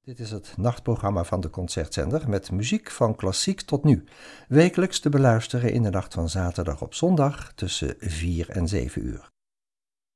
Dit is het nachtprogramma van de Concertzender met muziek van klassiek tot nu. Wekelijks te beluisteren in de nacht van zaterdag op zondag tussen 4 en 7 uur.